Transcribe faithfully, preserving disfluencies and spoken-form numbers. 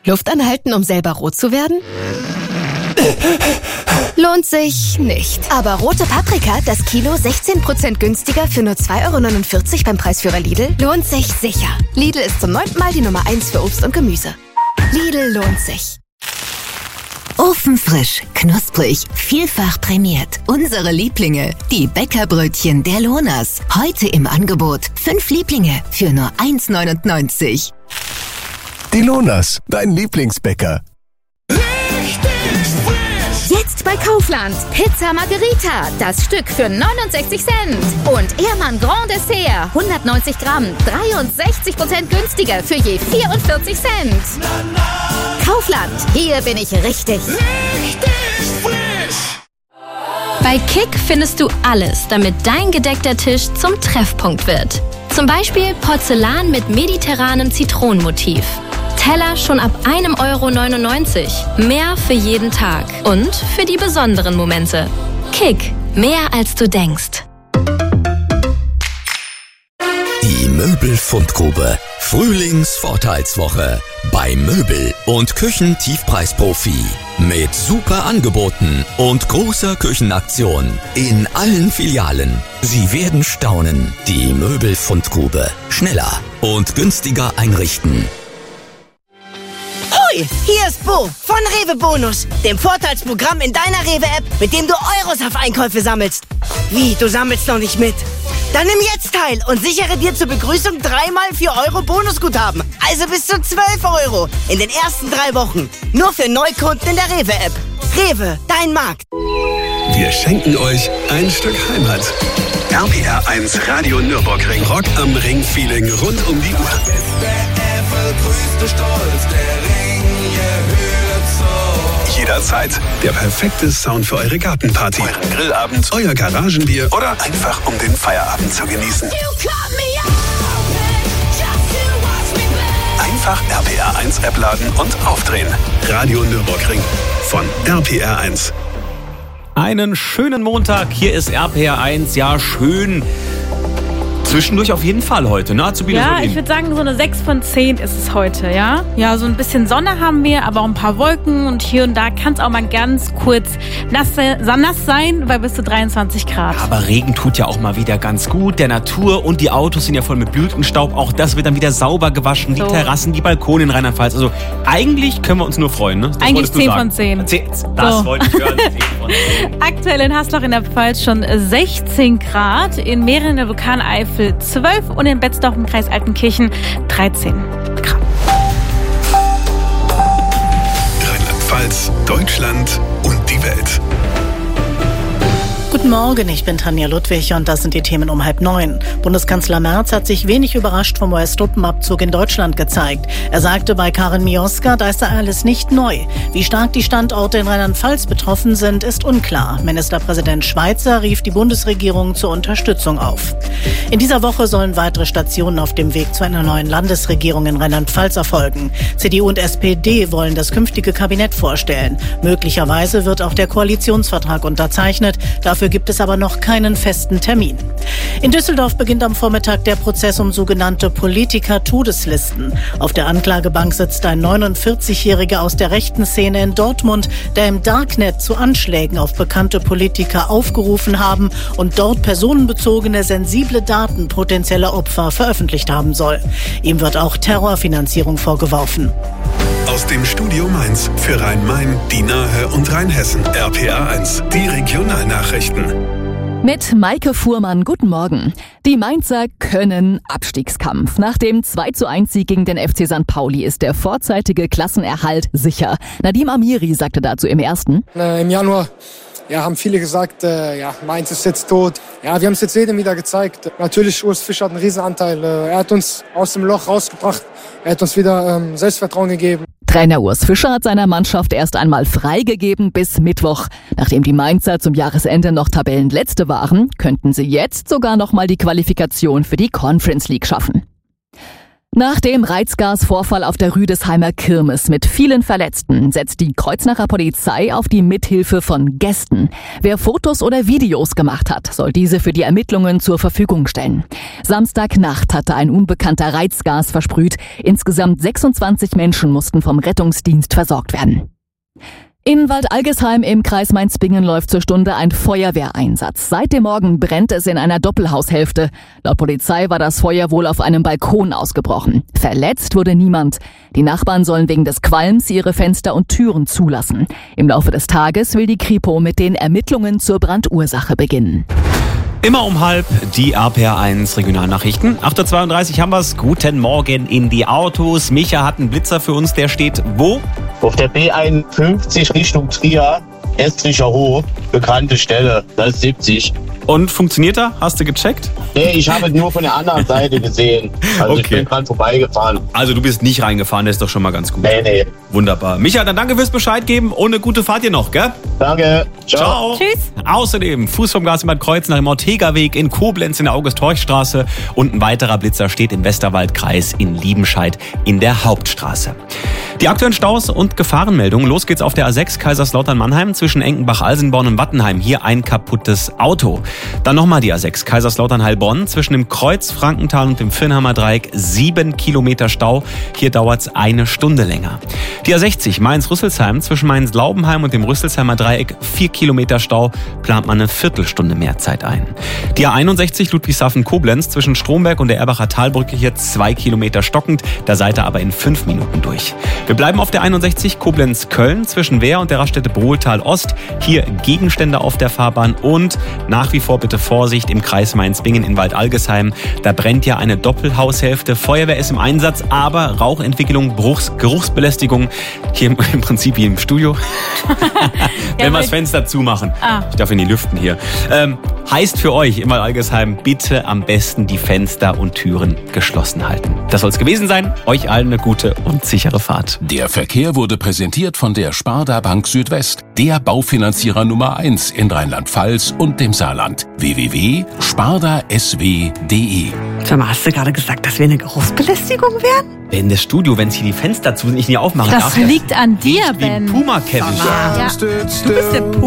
Luft anhalten, um selber rot zu werden? Lohnt sich nicht. Aber rote Paprika, das Kilo sechzehn Prozent günstiger für nur zwei Euro neunundvierzig beim Preisführer Lidl, lohnt sich sicher. Lidl ist zum neunten Mal die Nummer eins für Obst und Gemüse. Lidl lohnt sich. Ofenfrisch, knusprig, vielfach prämiert. Unsere Lieblinge, die Bäckerbrötchen der Lohners. Heute im Angebot. Fünf Lieblinge für nur eins neunundneunzig. Die Lohners, dein Lieblingsbäcker. Jetzt bei Kaufland. Pizza Margherita. Das Stück für neunundsechzig Cent. Und Ehrmann Grand Dessert. hundertneunzig Gramm. dreiundsechzig Prozent günstiger für je vierundvierzig Cent. Kaufland. Hier bin ich richtig. Richtig frisch. Bei Kick findest du alles, damit dein gedeckter Tisch zum Treffpunkt wird. Zum Beispiel Porzellan mit mediterranem Zitronenmotiv. Teller schon ab einem Euro neunundneunzig. Mehr für jeden Tag und für die besonderen Momente. Kick, mehr als du denkst. Die Möbelfundgrube. Frühlingsvorteilswoche. Bei Möbel- und Küchentiefpreisprofi. Mit super Angeboten und großer Küchenaktion. In allen Filialen. Sie werden staunen. Die Möbelfundgrube. Schneller und günstiger einrichten. Hoi, hier ist Bo von Rewe Bonus, dem Vorteilsprogramm in deiner Rewe-App, mit dem du Euros auf Einkäufe sammelst. Wie, du sammelst noch nicht mit? Dann nimm jetzt teil und sichere dir zur Begrüßung dreimal vier Euro Bonusguthaben. Also bis zu zwölf Euro in den ersten drei Wochen. Nur für Neukunden in der Rewe-App. Rewe, dein Markt. Wir schenken euch ein Stück Heimat. R P R eins Radio Nürburgring. Rock am Ring-Feeling rund um die Uhr. Jederzeit der perfekte Sound für eure Gartenparty, euren Grillabend, euer Garagenbier oder einfach um den Feierabend zu genießen. Einfach R P R eins App laden und aufdrehen. Radio Nürburgring von R P R eins. Einen schönen Montag, hier ist R P R eins, ja schön. Zwischendurch auf jeden Fall heute, ne? Azubine ja, Solin. Ich würde sagen, so eine sechs von zehn ist es heute, ja? Ja, so ein bisschen Sonne haben wir, aber auch ein paar Wolken und hier und da kann es auch mal ganz kurz nass, nass sein, bei bis zu dreiundzwanzig Grad. Aber Regen tut ja auch mal wieder ganz gut. Der Natur und die Autos sind ja voll mit Blütenstaub. Auch das wird dann wieder sauber gewaschen. So. Die Terrassen, die Balkone in Rheinland-Pfalz. Also eigentlich können wir uns nur freuen, ne? Das eigentlich zehn von zehn. Das so. wollte ich hören. zehn von zehn. Aktuell in Haslach in der Pfalz schon sechzehn Grad, in Mähren in der Vulkaneifel zwölf und in Betzdorf im Kreis Altenkirchen dreizehn Grad. Rheinland-Pfalz, Deutschland und die Welt. Guten Morgen, ich bin Tanja Ludwig und das sind die Themen um halb neun. Bundeskanzler Merz hat sich wenig überrascht vom U S-Truppenabzug in Deutschland gezeigt. Er sagte bei Karin Mioska, da ist alles nicht neu. Wie stark die Standorte in Rheinland-Pfalz betroffen sind, ist unklar. Ministerpräsident Schweizer rief die Bundesregierung zur Unterstützung auf. In dieser Woche sollen weitere Stationen auf dem Weg zu einer neuen Landesregierung in Rheinland-Pfalz erfolgen. C D U und S P D wollen das künftige Kabinett vorstellen. Möglicherweise wird auch der Koalitionsvertrag unterzeichnet. Dafür gibt es aber noch keinen festen Termin. In Düsseldorf beginnt am Vormittag der Prozess um sogenannte Politiker-Todeslisten. Auf der Anklagebank sitzt ein neunundvierzigjähriger aus der rechten Szene in Dortmund, der im Darknet zu Anschlägen auf bekannte Politiker aufgerufen haben und dort personenbezogene, sensible Daten potenzieller Opfer veröffentlicht haben soll. Ihm wird auch Terrorfinanzierung vorgeworfen. Aus dem Studio Mainz für Rhein-Main, die Nahe und Rheinhessen. R P R eins, die Regionalnachrichten. Mit Maike Fuhrmann, guten Morgen. Die Mainzer können Abstiegskampf. Nach dem zwei zu eins Sieg gegen den F C Sankt Pauli ist der vorzeitige Klassenerhalt sicher. Nadim Amiri sagte dazu im Ersten. Äh, Im Januar ja, haben viele gesagt, äh, ja, Mainz ist jetzt tot. Ja, wir haben es jetzt jedem wieder gezeigt. Natürlich, Urs Fischer hat einen Riesenanteil. Äh, er hat uns aus dem Loch rausgebracht. Er hat uns wieder ähm, Selbstvertrauen gegeben. Trainer Urs Fischer hat seiner Mannschaft erst einmal freigegeben bis Mittwoch. Nachdem die Mainzer zum Jahresende noch Tabellenletzte waren, könnten sie jetzt sogar noch mal die Qualifikation für die Conference League schaffen. Nach dem Reizgasvorfall auf der Rüdesheimer Kirmes mit vielen Verletzten setzt die Kreuznacher Polizei auf die Mithilfe von Gästen. Wer Fotos oder Videos gemacht hat, soll diese für die Ermittlungen zur Verfügung stellen. Samstagnacht hatte ein Unbekannter Reizgas versprüht. Insgesamt sechsundzwanzig Menschen mussten vom Rettungsdienst versorgt werden. In Waldalgesheim im Kreis Mainz-Bingen läuft zur Stunde ein Feuerwehreinsatz. Seit dem Morgen brennt es in einer Doppelhaushälfte. Laut Polizei war das Feuer wohl auf einem Balkon ausgebrochen. Verletzt wurde niemand. Die Nachbarn sollen wegen des Qualms ihre Fenster und Türen zulassen. Im Laufe des Tages will die Kripo mit den Ermittlungen zur Brandursache beginnen. Immer um halb die R P R eins Regionalnachrichten. acht Uhr zweiunddreißig haben wir's. Guten Morgen in die Autos. Micha hat einen Blitzer für uns, der steht wo? Auf der B einundfünfzig Richtung Trier, Estricher Hof, bekannte Stelle, das ist siebzig. Und funktioniert er? Hast du gecheckt? Nee, ich habe es nur von der anderen Seite gesehen. Also okay. Ich bin dran vorbeigefahren. Also du bist nicht reingefahren, das ist doch schon mal ganz gut. Nee, nee. Wunderbar. Micha, dann danke fürs Bescheid geben und eine gute Fahrt dir noch, gell? Danke. Ciao. Ciao. Tschüss. Außerdem Fuß vom Gas in Bad Kreuznach im Ortegaweg in Koblenz in der August-Horch-Straße und ein weiterer Blitzer steht im Westerwaldkreis in Liebenscheid in der Hauptstraße. Die aktuellen Staus und Gefahrenmeldungen. Los geht's auf der A sechs Kaiserslautern-Mannheim zwischen Enkenbach-Alsenborn und Wattenheim. Hier ein kaputtes Auto. Dann nochmal die A sechs Kaiserslautern-Heilbronn zwischen dem Kreuz Frankenthal und dem Firnheimer Dreieck. Sieben Kilometer Stau. Hier dauert's eine Stunde länger. Die A sechzig Mainz-Rüsselsheim zwischen Mainz-Laubenheim und dem Rüsselsheimer Dreieck. Vier Kilometer Stau. Plant man eine Viertelstunde mehr Zeit ein. Die A einundsechzig Ludwigshafen-Koblenz zwischen Stromberg und der Erbacher Talbrücke. Hier zwei Kilometer stockend. Da seid ihr aber in fünf Minuten durch. Wir bleiben auf der einundsechzig Koblenz-Köln zwischen Wehr und der Raststätte Brohltal-Ost. Hier Gegenstände auf der Fahrbahn und nach wie vor bitte Vorsicht im Kreis Mainz-Bingen in Waldalgesheim. Da brennt ja eine Doppelhaushälfte. Feuerwehr ist im Einsatz, aber Rauchentwicklung, Geruchs- Geruchsbelästigung. Hier im, im Prinzip wie im Studio. Wenn wir das Fenster zumachen. Ah. Ich darf in die Lüften hier. Ähm, heißt für euch in Waldalgesheim, bitte am besten die Fenster und Türen geschlossen halten. Das soll es gewesen sein. Euch allen eine gute und sichere Fahrt. Der Verkehr wurde präsentiert von der Sparda Bank Südwest, der Baufinanzierer Nummer eins in Rheinland-Pfalz und dem Saarland. w w w punkt sparda s w punkt d e. Sag mal, hast du gerade gesagt, dass wir eine Geruchsbelästigung werden? In das Studio, wenn sie die Fenster zu sind, ich nie aufmachen das darf. Das liegt an dir, wie Ben. Puma, Kevin. Ja. Ja. Du bist der Puma.